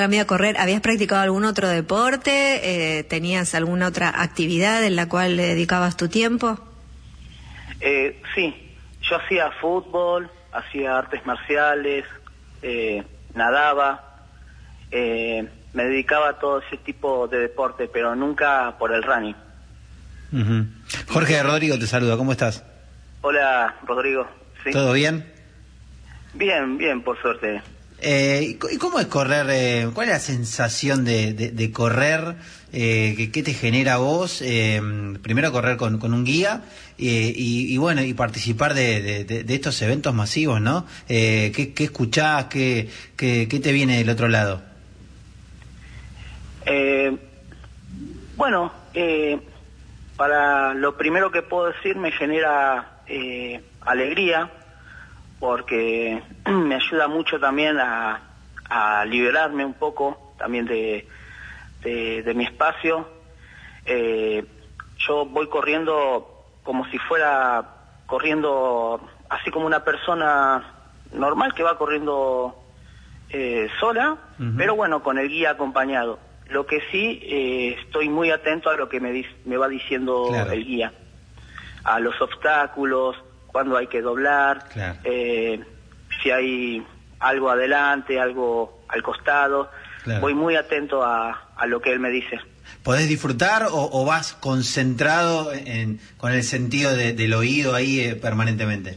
la mía correr. ¿Habías practicado algún otro deporte? ¿Tenías alguna otra actividad en la cual le dedicabas tu tiempo? Sí, yo hacía fútbol, hacía artes marciales, nadaba, me dedicaba a todo ese tipo de deporte, pero nunca por el running. Uh-huh. Jorge Rodrigo te saluda, ¿cómo estás? Hola, Rodrigo. ¿Sí? ¿Todo bien? Bien, por suerte. ¿Y cómo es correr? ¿Cuál es la sensación de correr? ¿Qué te genera a vos? Primero correr con un guía y bueno, y participar de estos eventos masivos, ¿no? ¿Qué escuchás? ¿Qué te viene del otro lado? Bueno, para lo primero que puedo decir, me genera alegría, porque me ayuda mucho también a liberarme un poco también de mi espacio. Yo voy corriendo como si fuera corriendo así como una persona normal que va corriendo sola, uh-huh. Pero bueno, con el guía acompañado. Lo que sí, estoy muy atento a lo que me va diciendo, claro, el guía, a los obstáculos, cuándo hay que doblar, claro, si hay algo adelante, algo al costado, claro. Voy muy atento a lo que él me dice. ¿Podés disfrutar o vas concentrado con el sentido del oído ahí permanentemente?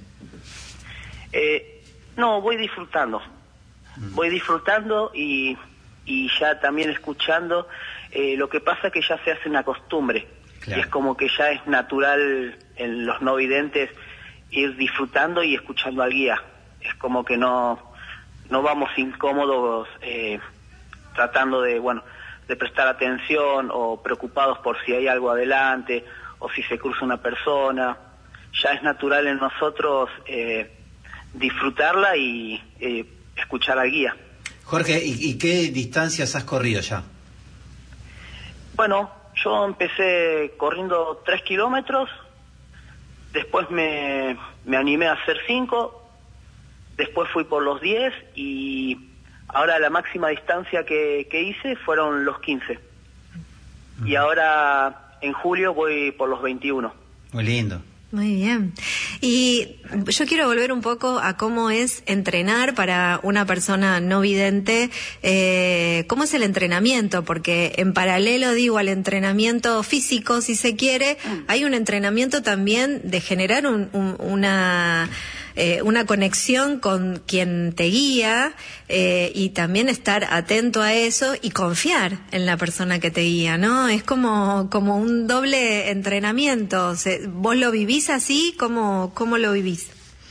No, voy disfrutando. Voy disfrutando y ya también escuchando. Lo que pasa es que ya se hace una costumbre, claro, y es como que ya es natural en los no videntes ir disfrutando y escuchando al guía. Es como que no vamos incómodos tratando de prestar atención o preocupados por si hay algo adelante o si se cruza una persona. Ya es natural en nosotros disfrutarla y escuchar al guía. Jorge, ¿y qué distancias has corrido ya? Bueno, yo empecé corriendo 3 kilómetros, después me animé a hacer 5, después fui por los 10 y ahora la máxima distancia que hice fueron los 15. Uh-huh. Y ahora en julio voy por los 21. Muy lindo. Muy bien. Y yo quiero volver un poco a cómo es entrenar para una persona no vidente. ¿Cómo es el entrenamiento? Porque en paralelo, al entrenamiento físico, si se quiere, hay un entrenamiento también de generar una conexión con quien te guía y también estar atento a eso y confiar en la persona que te guía, ¿no? Es como un doble entrenamiento. ¿Vos lo vivís así? ¿Cómo lo vivís?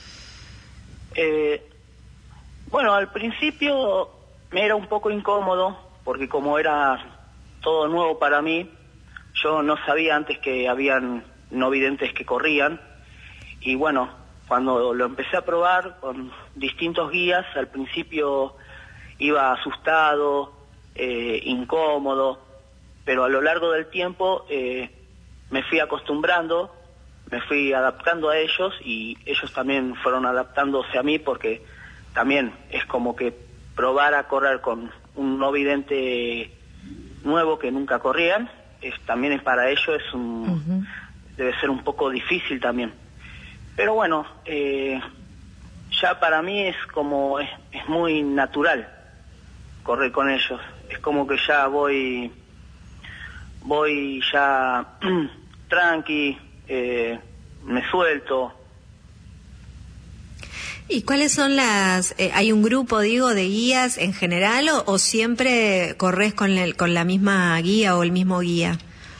Bueno, al principio me era un poco incómodo porque como era todo nuevo para mí, yo no sabía antes que habían no videntes que corrían y bueno, cuando lo empecé a probar con distintos guías, al principio iba asustado, incómodo, pero a lo largo del tiempo me fui acostumbrando, me fui adaptando a ellos y ellos también fueron adaptándose a mí porque también es como que probar a correr con un no vidente nuevo que nunca corrían, también para ellos uh-huh, debe ser un poco difícil también. Pero bueno, ya para mí es muy natural correr con ellos. Es como que ya voy ya tranqui, me suelto. ¿Y cuáles son hay un grupo, de guías en general o siempre corres con la misma guía o el mismo guía?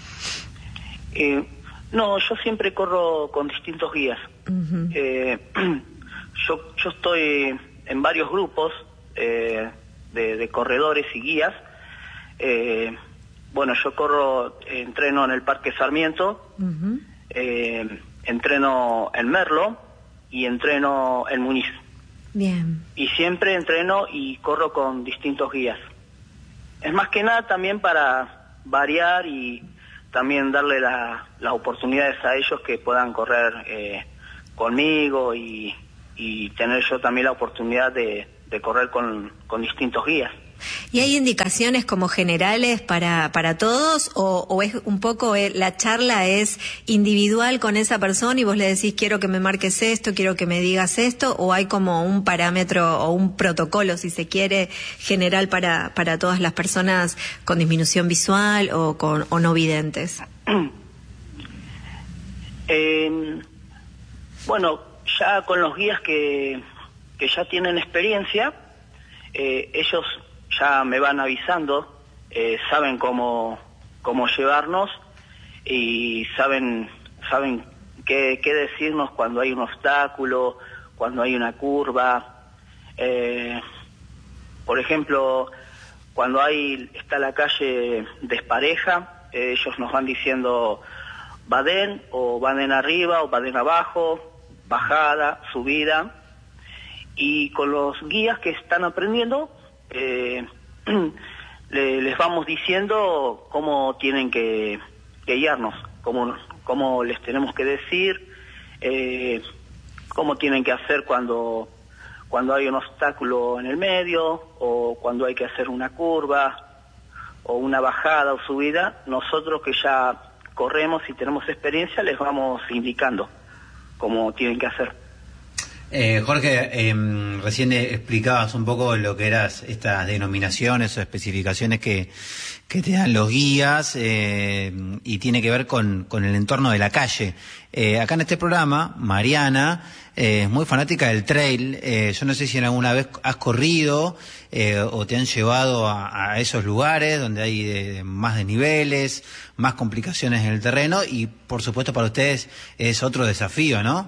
No, yo siempre corro con distintos guías. Uh-huh. Yo estoy en varios grupos de corredores y guías. Bueno, yo entreno en el Parque Sarmiento, uh-huh, entreno en Merlo y entreno en Muñiz. Bien. Y siempre entreno y corro con distintos guías. Es más que nada también para variar y también darle las oportunidades a ellos que puedan correr conmigo y tener yo también la oportunidad de correr con distintos guías. ¿Y hay indicaciones como generales para todos o es un poco la charla es individual con esa persona y vos le decís quiero que me marques esto, quiero que me digas esto, o hay como un parámetro o un protocolo, si se quiere, general para todas las personas con disminución visual o no videntes? Bueno, ya con los guías que ya tienen experiencia, ellos ya me van avisando, saben cómo llevarnos y saben qué decirnos cuando hay un obstáculo, cuando hay una curva. Por ejemplo, cuando está la calle despareja, ellos nos van diciendo badén o badén arriba o badén abajo, bajada, subida, y con los guías que están aprendiendo les vamos diciendo cómo tienen que guiarnos, cómo les tenemos que decir, cómo tienen que hacer cuando hay un obstáculo en el medio o cuando hay que hacer una curva o una bajada o subida. Nosotros que ya corremos y tenemos experiencia les vamos indicando cómo tienen que hacer. Jorge, recién explicabas un poco lo que eran estas denominaciones o especificaciones que te dan los guías y tiene que ver con el entorno de la calle. Acá en este programa, Mariana es muy fanática del trail. Yo no sé si en alguna vez has corrido o te han llevado a esos lugares donde hay más desniveles, más complicaciones en el terreno y, por supuesto, para ustedes es otro desafío, ¿no?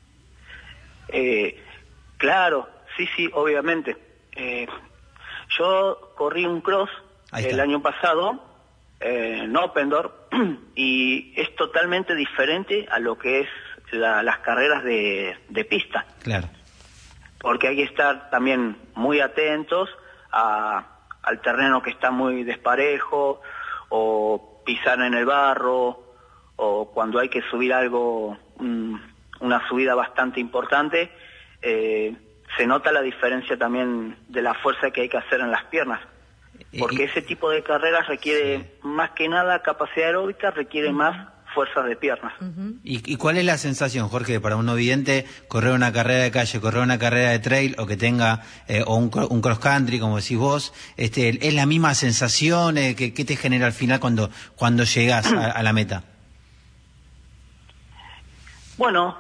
Claro, sí, obviamente. Yo corrí un cross el año pasado, en Opendorf, y es totalmente diferente a lo que es las carreras de pista. Claro. Porque hay que estar también muy atentos al terreno que está muy desparejo, o pisar en el barro, o cuando hay que subir algo, una subida bastante importante, se nota la diferencia también de la fuerza que hay que hacer en las piernas, porque ese tipo de carreras requiere más que nada capacidad aeróbica, requiere más fuerzas de piernas. ¿Y cuál es la sensación, Jorge, para un no vidente correr una carrera de calle, correr una carrera de trail o que tenga o un cross country, como decís vos? ¿Es la misma sensación? ¿Qué te genera al final cuando llegas a la meta? Bueno,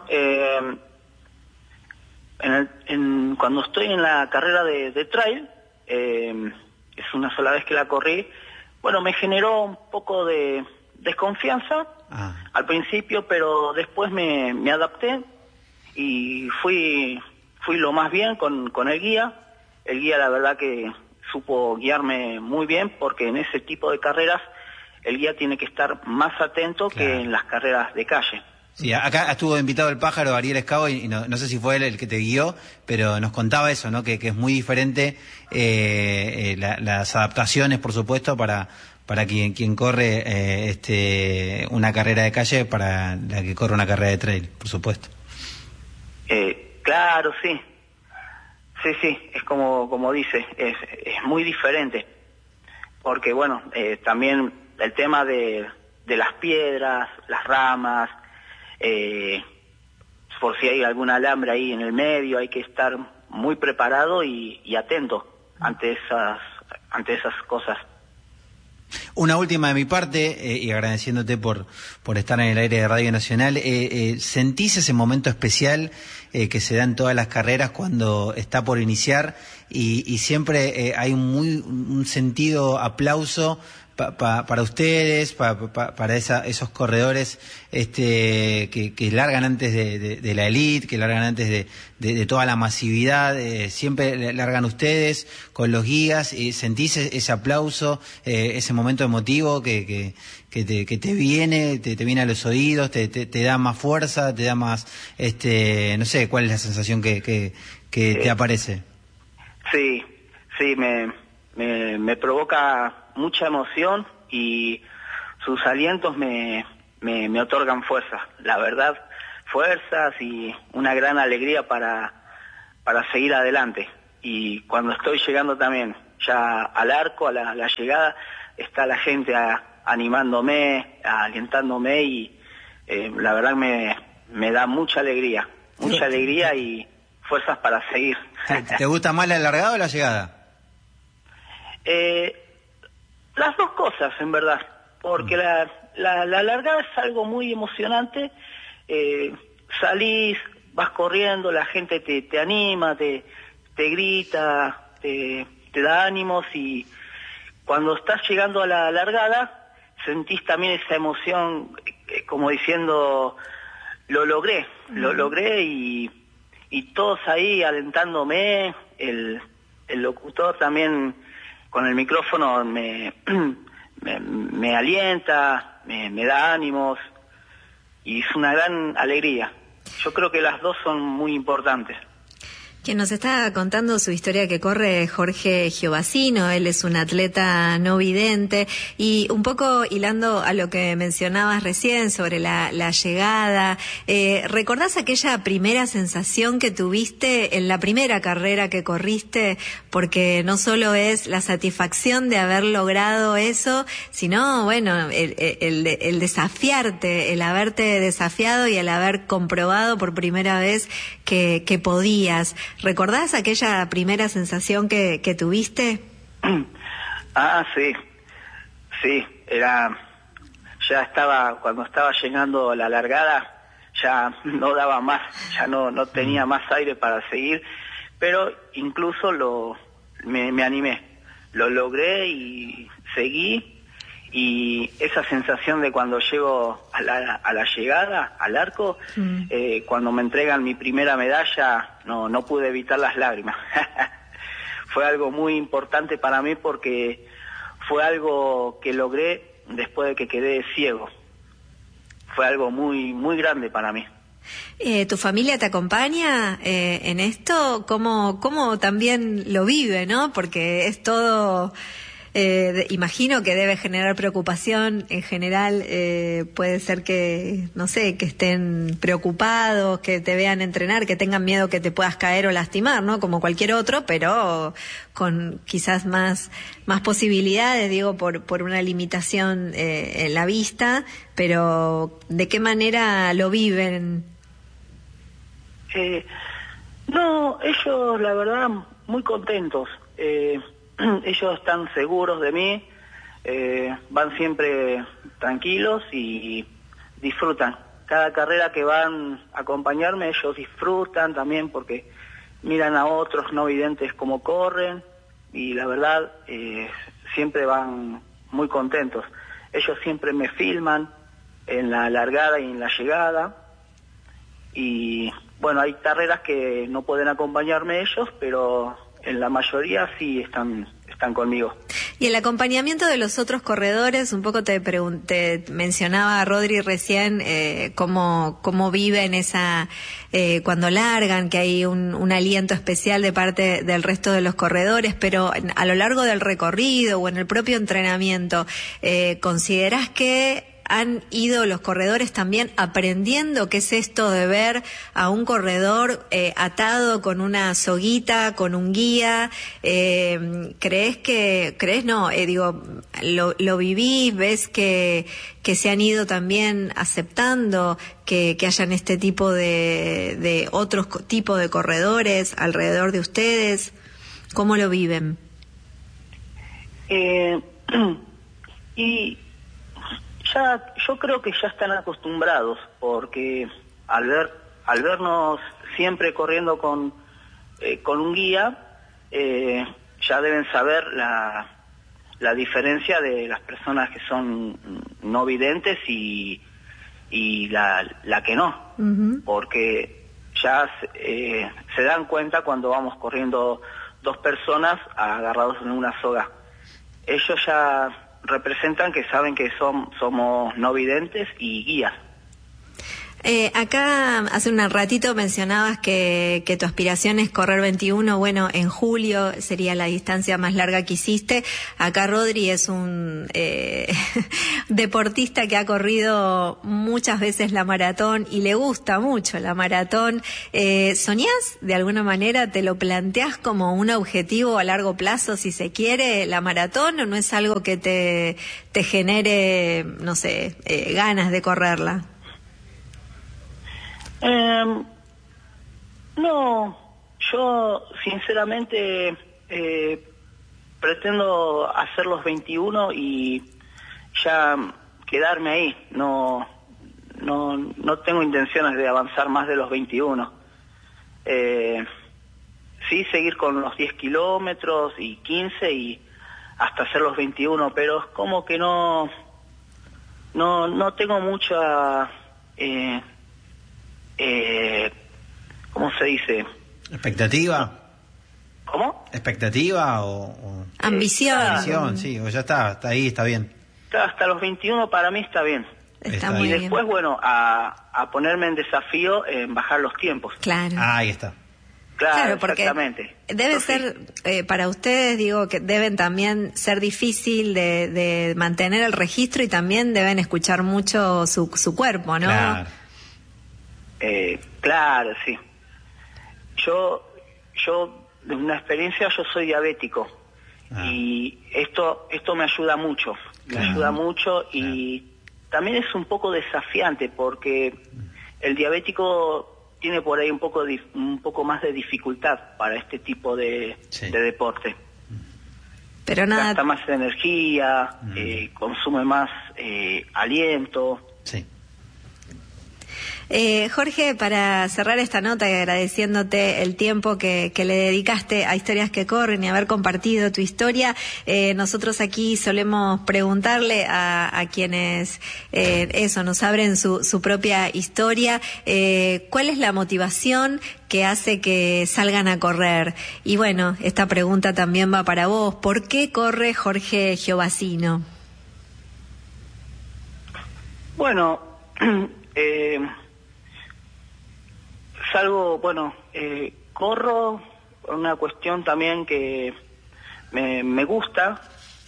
cuando estoy en la carrera de trail, es una sola vez que la corrí, bueno, me generó un poco de desconfianza al principio, pero después me adapté y fui lo más bien con el guía. El guía, la verdad que supo guiarme muy bien, porque en ese tipo de carreras el guía tiene que estar más atento que en las carreras de calle. Sí, acá estuvo invitado el pájaro Ariel Escavo y no sé si fue él el que te guió, pero nos contaba eso, ¿no? Que es muy diferente las adaptaciones, por supuesto, para quien corre una carrera de calle, para la que corre una carrera de trail, por supuesto. Claro, sí, es como dice, es muy diferente, porque bueno, también el tema de las piedras, las ramas, por si hay algún alambre ahí en el medio, hay que estar muy preparado y atento ante esas cosas. Una última de mi parte, y agradeciéndote por estar en el aire de Radio Nacional. ¿Sentís ese momento especial que se da en todas las carreras cuando está por iniciar y siempre hay un sentido aplauso para ustedes, para esos corredores que largan antes de la elite, que largan antes de toda la masividad? Siempre largan ustedes con los guías y sentís ese aplauso, ese momento emotivo que te viene a los oídos, te da más fuerza, te da más, no sé, ¿cuál es la sensación que te aparece? Sí, me provoca mucha emoción y sus alientos me otorgan fuerzas, la verdad, fuerzas y una gran alegría para seguir adelante. Y cuando estoy llegando también ya al arco, a la llegada, está la gente animándome, alientándome y la verdad me da mucha alegría y fuerzas para seguir. ¿Te gusta más la largada o la llegada? Las dos cosas, en verdad, porque la largada es algo muy emocionante, salís, vas corriendo, la gente te anima, te grita, te da ánimos, y cuando estás llegando a la largada sentís también esa emoción, como diciendo, lo logré y todos ahí alentándome, el locutor también con el micrófono me alienta, me da ánimos, y es una gran alegría. Yo creo que las dos son muy importantes. Quien nos está contando su historia que corre, Jorge Giovacino. Él es un atleta no vidente, y un poco hilando a lo que mencionabas recién sobre la llegada, ¿recordás aquella primera sensación que tuviste en la primera carrera que corriste? Porque no solo es la satisfacción de haber logrado eso, sino, bueno, el desafiarte, el haberte desafiado y el haber comprobado por primera vez que podías. ¿Recordás aquella primera sensación que tuviste? Sí, cuando estaba llegando la largada, ya no daba más, ya no tenía más aire para seguir, pero incluso me animé, lo logré y seguí. Y esa sensación de cuando llego a la llegada, al arco, cuando me entregan mi primera medalla, no pude evitar las lágrimas. Fue algo muy importante para mí porque fue algo que logré después de que quedé ciego. Fue algo muy, muy grande para mí. ¿Tu familia te acompaña en esto? ¿Cómo también lo vive, no? Porque es todo... imagino que debe generar preocupación en general, puede ser que, no sé, que estén preocupados, que te vean entrenar, que tengan miedo que te puedas caer o lastimar, ¿no? Como cualquier otro, pero con quizás más posibilidades, digo, por una limitación en la vista, pero ¿de qué manera lo viven? No, ellos, la verdad, muy contentos. Ellos están seguros de mí, van siempre tranquilos y disfrutan. Cada carrera que van a acompañarme, ellos disfrutan también porque miran a otros no videntes cómo corren, y la verdad siempre van muy contentos. Ellos siempre me filman en la largada y en la llegada, y bueno, hay carreras que no pueden acompañarme ellos, pero en la mayoría sí están conmigo. Y el acompañamiento de los otros corredores, un poco te mencionaba Rodri recién, cómo viven esa, cuando largan, que hay un aliento especial de parte del resto de los corredores, pero a lo largo del recorrido o en el propio entrenamiento, ¿considerás que han ido los corredores también aprendiendo qué es esto de ver a un corredor atado con una soguita, con un guía? ¿Lo vivís? ¿Ves que se han ido también aceptando que hayan este tipo de otros tipos de corredores alrededor de ustedes? ¿Cómo lo viven? Yo creo que ya están acostumbrados, porque al vernos siempre corriendo con un guía, ya deben saber la diferencia de las personas que son no videntes y la que no, porque ya se dan cuenta cuando vamos corriendo dos personas agarrados en una soga. Ellos ya representan que saben que somos no videntes y guías. Acá hace un ratito mencionabas que tu aspiración es correr 21, bueno, en julio sería la distancia más larga que hiciste. Acá Rodri es un deportista que ha corrido muchas veces la maratón y le gusta mucho la maratón. ¿Soñás de alguna manera, te lo planteás como un objetivo a largo plazo, si se quiere, la maratón, o no es algo que te genere, no sé, ganas de correrla? No, yo sinceramente pretendo hacer los 21 y ya quedarme ahí. No tengo intenciones de avanzar más de los 21. Sí, seguir con los 10 kilómetros y 15 y hasta hacer los 21, pero es como que no tengo mucha... ¿cómo se dice? ¿Expectativa? ¿Cómo? ¿Expectativa o ambición? Ambición, sí, o ya está ahí, está bien. Hasta los 21 para mí está bien. Está Y muy bien. después, bueno, a ponerme en desafío en bajar los tiempos. Claro. Ahí está. Claro, porque exactamente. debe ser, para ustedes, digo, que deben también ser difícil de mantener el registro y también deben escuchar mucho su cuerpo, ¿no? Claro. Claro, sí. Yo de una experiencia, yo soy diabético y esto me ayuda mucho, Claro. me ayuda mucho y también es un poco desafiante porque el diabético tiene por ahí un poco más de dificultad para este tipo de deporte. Pero nada. Gasta más energía, consume más aliento. Sí. Jorge, para cerrar esta nota y agradeciéndote el tiempo que le dedicaste a Historias que Corren y haber compartido tu historia, nosotros aquí solemos preguntarle a quienes nos abren su propia historia, ¿cuál es la motivación que hace que salgan a correr? Y bueno, esta pregunta también va para vos. ¿Por qué corre Jorge Giovacino? Bueno, salgo, corro por una cuestión también que me gusta,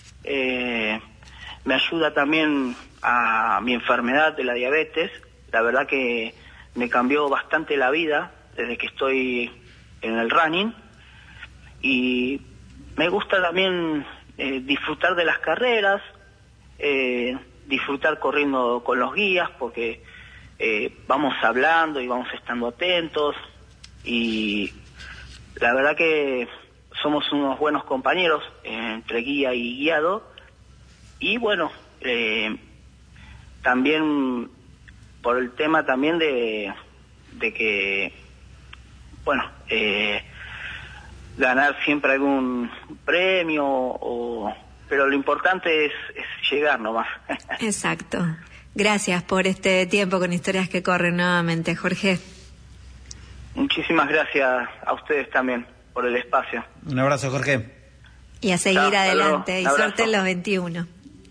me ayuda también a mi enfermedad de la diabetes. La verdad que me cambió bastante la vida desde que estoy en el running y me gusta también disfrutar de las carreras, disfrutar corriendo con los guías porque vamos hablando y vamos estando atentos y la verdad que somos unos buenos compañeros entre guía y guiado y bueno, también por el tema también de que ganar siempre algún premio pero lo importante es llegar nomás. Exacto. Gracias por este tiempo con Historias que Corren nuevamente, Jorge. Muchísimas gracias a ustedes también por el espacio. Un abrazo, Jorge. Y a seguir adelante. Y abrazo. suerte en los 21.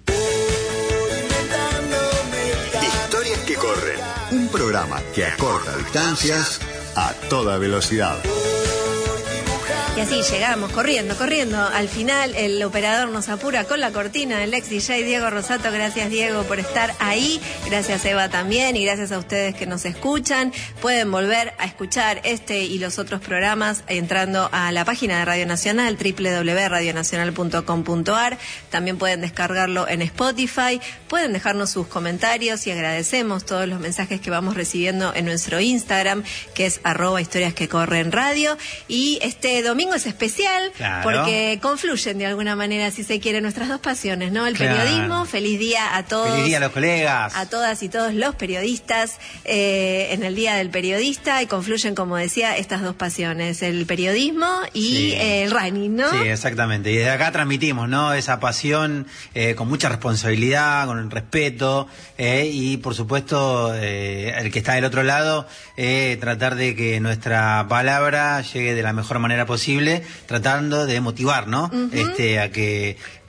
Historias que Corren. Un programa que acorta distancias a toda velocidad. Y así llegamos, corriendo. Al final el operador nos apura con la cortina, el ex DJ Diego Rosato. Gracias, Diego, por estar ahí. Gracias, Eva, también. Y gracias a ustedes que nos escuchan. Pueden volver a escuchar este y los otros programas entrando a la página de Radio Nacional, www.radionacional.com.ar. También pueden descargarlo en Spotify. Pueden dejarnos sus comentarios y agradecemos todos los mensajes que vamos recibiendo en nuestro Instagram, que es @historiasquecorrenradio. Y este domingo es especial, claro, porque confluyen de alguna manera, si se quiere, nuestras dos pasiones, ¿no? El periodismo. Feliz día a todos. Feliz día a los colegas. A todas y todos los periodistas en el Día del Periodista, y confluyen, como decía, estas dos pasiones, el periodismo y el running, ¿no? Sí, exactamente. Y desde acá transmitimos, ¿no? Esa pasión con mucha responsabilidad, con el respeto y, por supuesto, el que está del otro lado, tratar de que nuestra palabra llegue de la mejor manera posible, tratando de motivar, ¿no? A que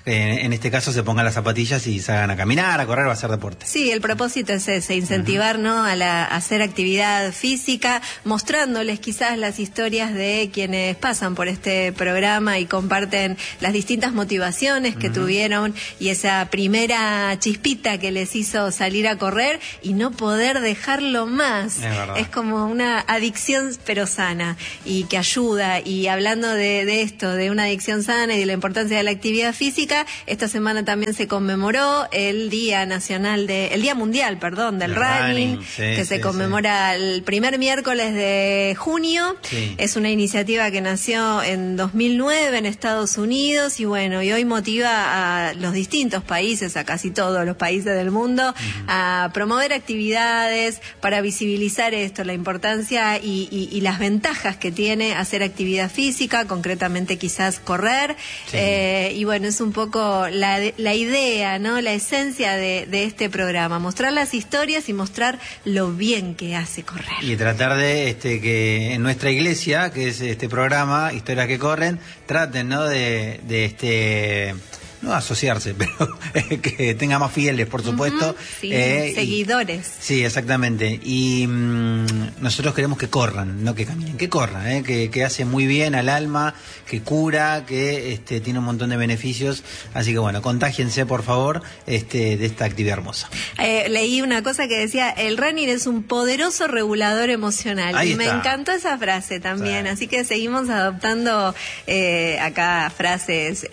en este caso se pongan las zapatillas y salgan a caminar, a correr o a hacer deporte. Sí, el propósito es ese, incentivar, ¿no?, a hacer actividad física, mostrándoles quizás las historias de quienes pasan por este programa y comparten las distintas motivaciones que tuvieron y esa primera chispita que les hizo salir a correr y no poder dejarlo más. Es como una adicción pero sana y que ayuda. Y hablando de esto, de una adicción sana y de la importancia de la actividad física, esta semana también se conmemoró el Día Mundial del running, que se conmemora el primer miércoles de junio. Es una iniciativa que nació en 2009 en Estados Unidos y bueno, y hoy motiva a los distintos países, a casi todos los países del mundo, a promover actividades para visibilizar esto, la importancia y las ventajas que tiene hacer actividad física, concretamente quizás correr. Y bueno, es un poco la idea, ¿no?, la esencia de este programa, mostrar las historias y mostrar lo bien que hace correr. Y tratar de que en nuestra iglesia, que es este programa, Historias que Corren, traten, ¿no?, no asociarse, pero que tenga más fieles, por supuesto. Seguidores. Sí, exactamente. Y nosotros queremos que corran, no que caminen, que corran, que hace muy bien al alma, que cura, que tiene un montón de beneficios. Así que bueno, contágiense, por favor, de esta actividad hermosa. Leí una cosa que decía, el running es un poderoso regulador emocional. Ahí y está. Me encantó esa frase también. Sí. Así que seguimos adoptando acá frases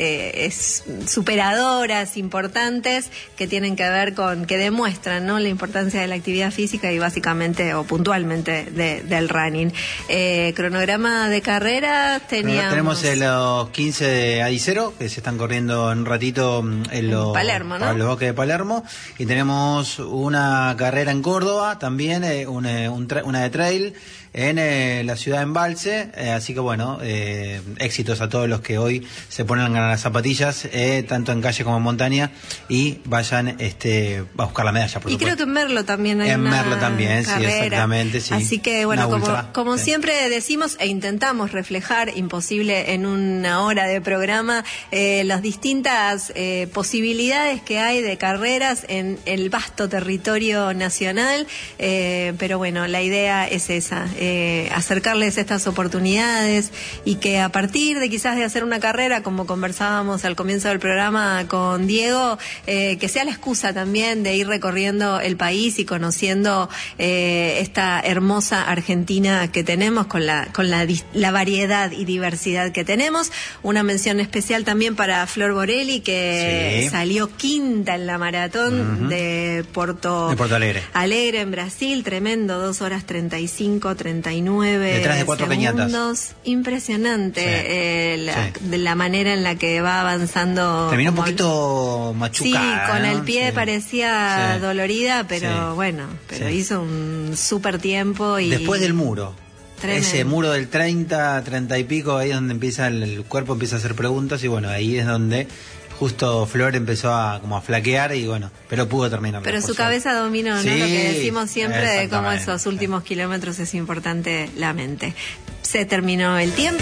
superadoras, importantes, que tienen que ver con, que demuestran, ¿no?, la importancia de la actividad física y básicamente o puntualmente del running. Cronograma de carrera tenemos los 15 de Adicero, que se están corriendo en un ratito en Palermo, ¿no?, los Bosques de Palermo, y tenemos una carrera en Córdoba también, una de trail en la ciudad de Embalse, así que bueno, éxitos a todos los que hoy se ponen a las zapatillas, tanto en calle como en montaña, y vayan a buscar la medalla, por supuesto. Creo que en Merlo también hay una Merlo también, carrera. Sí, exactamente, sí. Así que bueno, como siempre decimos e intentamos reflejar, imposible en una hora de programa, las distintas posibilidades que hay de carreras en el vasto territorio nacional, pero bueno, la idea es esa, acercarles estas oportunidades y que a partir de quizás de hacer una carrera, como conversábamos al comienzo del programa con Diego, que sea la excusa también de ir recorriendo el país y conociendo esta hermosa Argentina que tenemos con la variedad y diversidad que tenemos. Una mención especial también para Flor Borelli, que salió quinta en la maratón de Porto Alegre en Brasil, tremendo, 2 horas 39 detrás de 4 segundos. peñatas. Impresionante de la manera en la que va avanzando. Terminó un poquito machucada. Sí, con el ¿no? pie parecía dolorida, pero bueno, hizo un súper tiempo. Y después del muro. Tremendo. Ese muro del 30 y pico, ahí es donde empieza el cuerpo empieza a hacer preguntas, y bueno, ahí es donde justo Flor empezó a flaquear, y bueno, pero pudo terminar. Pero su cabeza dominó, ¿no? Lo que decimos siempre de cómo esos últimos kilómetros es importante la mente. Se terminó el tiempo.